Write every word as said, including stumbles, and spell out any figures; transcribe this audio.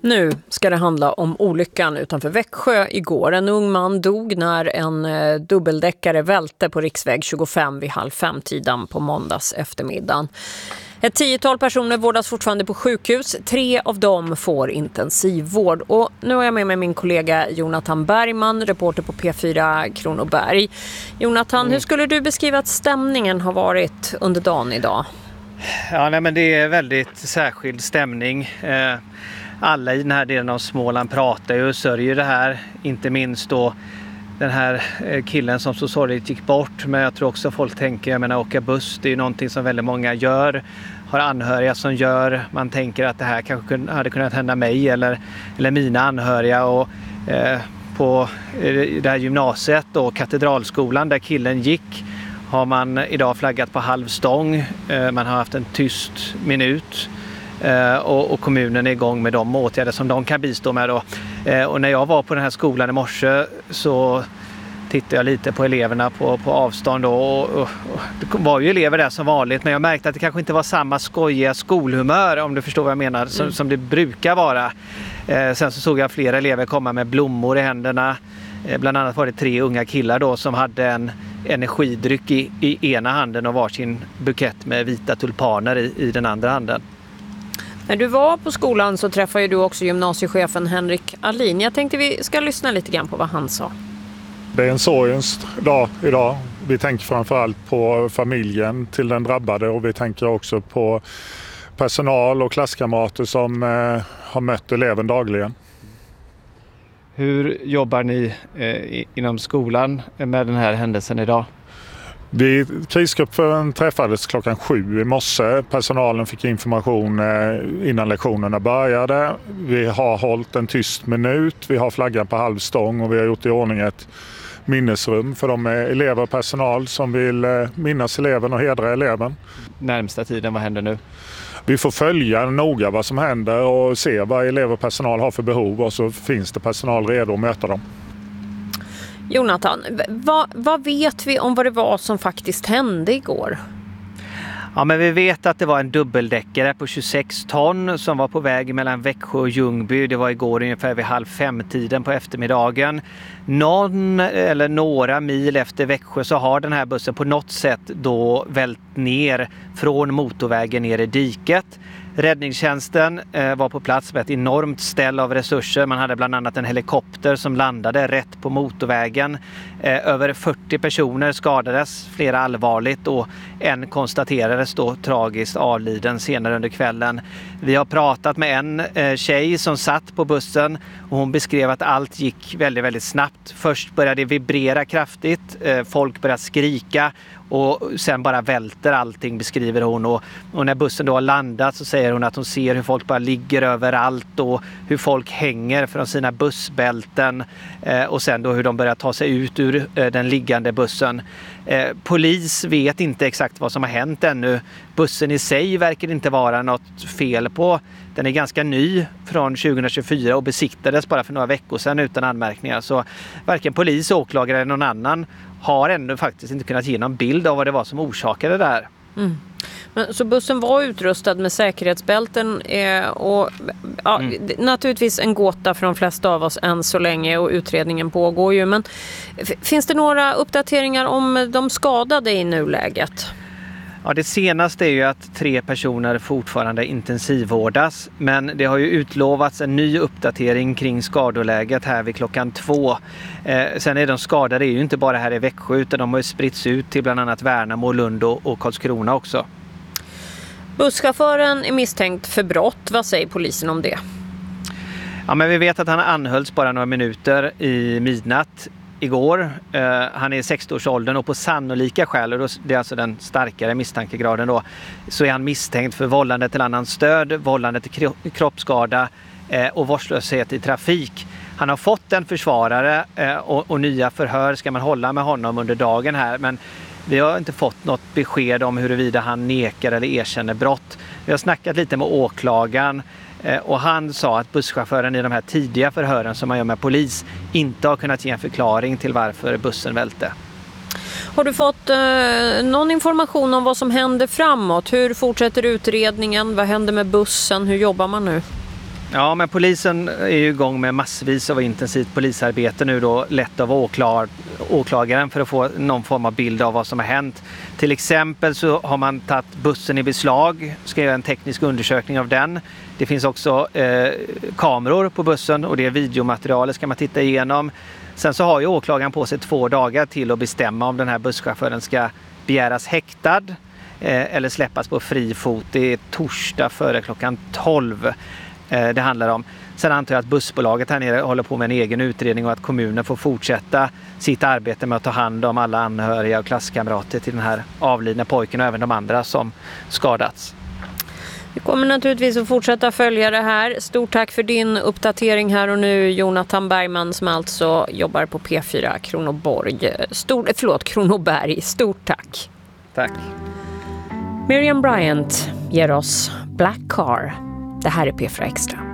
Nu ska det handla om olyckan utanför Växjö igår. En ung man dog när en eh, dubbeldäckare välte på riksväg tjugofem vid halv fem-tiden på måndags eftermiddagen. Ett tiotal personer vårdas fortfarande på sjukhus. Tre av dem får intensivvård. Och nu har jag med mig min kollega Jonathan Bergman, reporter på P fyra Kronoberg. Jonathan, mm. hur skulle du beskriva att stämningen har varit under dagen idag? Ja, nej, men det är väldigt särskild stämning. Eh, alla i den här delen av Småland pratar ju och sörjer det här. Inte minst då den här killen som så sorgligt gick bort. Men jag tror också folk tänker, jag menar åka buss, det är ju någonting som väldigt många gör. Har anhöriga som gör. Man tänker att det här kanske hade kunnat hända mig eller, eller mina anhöriga. Och eh, på det här gymnasiet och Katedralskolan där killen gick har man idag flaggat på halv stång. Eh, man har haft en tyst minut. Uh, och, och kommunen är igång med de åtgärder som de kan bistå med då. Uh, och när jag var på den här skolan i morse så tittade jag lite på eleverna på, på avstånd då, och, och, och det var ju elever där som vanligt, men jag märkte att det kanske inte var samma skojiga skolhumör, om du förstår vad jag menar, som, mm. som det brukar vara. Uh, sen så såg jag flera elever komma med blommor i händerna. Uh, bland annat var det tre unga killar då som hade en energidryck i, i ena handen och varsin bukett med vita tulpaner i, i den andra handen. När du var på skolan så träffade du också gymnasiechefen Henrik Alin. Jag tänkte vi ska lyssna lite grann på vad han sa. Det är en sorgens dag idag. Vi tänker framförallt på familjen till den drabbade och vi tänker också på personal och klasskamrater som eh, har mött eleven dagligen. Hur jobbar ni eh, inom skolan med den här händelsen idag? Vi, krisgruppen träffades klockan sju i morse. Personalen fick information innan lektionerna började. Vi har hållit en tyst minut. Vi har flaggan på halvstång och vi har gjort i ordning ett minnesrum för de elever och personal som vill minnas eleven och hedra eleven. Närmsta tiden, vad händer nu? Vi får följa noga vad som händer och se vad elever och personal har för behov och så finns det personal redo att möta dem. Jonathan, vad, vad vet vi om vad det var som faktiskt hände igår? Ja, men vi vet att det var en dubbeldäckare på tjugosex ton som var på väg mellan Växjö och Ljungby. Det var igår ungefär vid halv fem-tiden på eftermiddagen. Någon eller några mil efter Växjö så har den här bussen på något sätt då vält ner från motorvägen ner i diket. Räddningstjänsten eh, var på plats med ett enormt ställ av resurser. Man hade bland annat en helikopter som landade rätt på motorvägen. Eh, över fyrtio personer skadades, flera allvarligt och en konstaterades då tragiskt avliden senare under kvällen. Vi har pratat med en eh, tjej som satt på bussen och hon beskrev att allt gick väldigt, väldigt snabbt. Först började det vibrera kraftigt, eh, folk började skrika och sen bara välter allting, beskriver hon. Och, och när bussen då har landat så säger hon att hon ser hur folk bara ligger överallt och hur folk hänger från sina bussbälten eh, och sen då hur de börjar ta sig ut ur eh, den liggande bussen. Eh, polis vet inte exakt vad som har hänt ännu. Bussen i sig verkar inte vara något fel på. Den är ganska ny från tjugohundratjugofyra och besiktades bara för några veckor sedan utan anmärkningar. Så varken polis, åklagare eller någon annan har ännu faktiskt inte kunnat ge någon bild av vad det var som orsakade det här. Mm. Men, så bussen var utrustad med säkerhetsbälten eh, och ja, mm. naturligtvis en gåta för de flesta av oss än så länge och utredningen pågår ju. Men f- finns det några uppdateringar om de skadade i nuläget? Ja, det senaste är ju att tre personer fortfarande intensivvårdas, men det har ju utlovats en ny uppdatering kring skadoläget här vid klockan två. Eh, sen är de skadade är ju inte bara här i Växjö utan de har ju spritts ut till bland annat Värnamo, Lund och Karlskrona också. Busschauffören är misstänkt för brott. Vad säger polisen om det? Ja, men vi vet att han anhölls bara några minuter i midnatt igår. Uh, han är i sextioårsåldern och på sannolika skäl, och det är alltså den starkare misstankegraden då, så är han misstänkt för vållande till annans stöd, vållande till kro- kroppsskada uh, och vårdslöshet i trafik. Han har fått en försvarare uh, och, och nya förhör ska man hålla med honom under dagen här, men vi har inte fått något besked om huruvida han nekar eller erkänner brott. Vi har snackat lite med åklagaren och han sa att busschauffören i de här tidiga förhören som man gör med polis inte har kunnat ge en förklaring till varför bussen välte. Har du fått eh, någon information om vad som händer framåt? Hur fortsätter utredningen? Vad händer med bussen? Hur jobbar man nu? Ja, men polisen är ju igång med massvis av intensivt polisarbete nu då, lett av åklar- åklagaren för att få någon form av bild av vad som har hänt. Till exempel så har man tagit bussen i beslag, ska göra en teknisk undersökning av den. Det finns också eh, kameror på bussen och det videomaterialet ska man titta igenom. Sen så har ju åklagaren på sig två dagar till att bestämma om den här busschauffören ska begäras häktad eh, eller släppas på fri fot. Det är torsdag före klockan tolv. Det handlar om. Sen antar jag att bussbolaget här nere håller på med en egen utredning och att kommunen får fortsätta sitt arbete med att ta hand om alla anhöriga och klasskamrater till den här avlidna pojken och även de andra som skadats. Vi kommer naturligtvis att fortsätta följa det här. Stort tack för din uppdatering här och nu, Jonathan Bergman, som alltså jobbar på P fyra Kronoborg. Stor, förlåt, Kronoberg. Stort tack. Tack. Miriam Bryant ger oss Black Car. Det här är P fyra Extra.